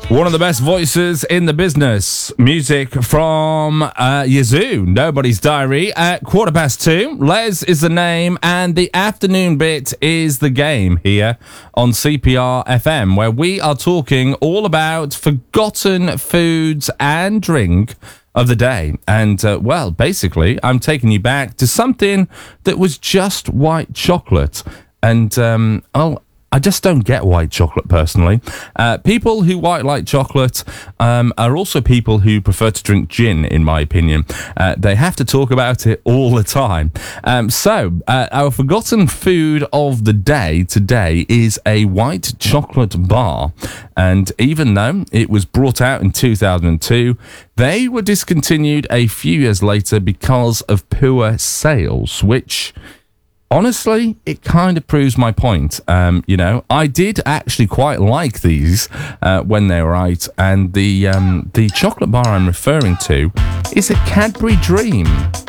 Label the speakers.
Speaker 1: One of the best voices in the business. Music from Yazoo, Nobody's Diary at 2:15. Les is the name, and the afternoon bit is the game here on CPR FM, where we are talking all about forgotten foods and drink of the day. And, well, basically, I'm taking you back to something that was just white chocolate. And, I just don't get white chocolate, personally. People who like chocolate are also people who prefer to drink gin, in my opinion. They have to talk about it all the time. So, our forgotten food of the day today is a white chocolate bar. And even though it was brought out in 2002, they were discontinued a few years later because of poor sales, which... honestly, it kind of proves my point. I did actually quite like these when they were out, and the chocolate bar I'm referring to is a Cadbury Dream.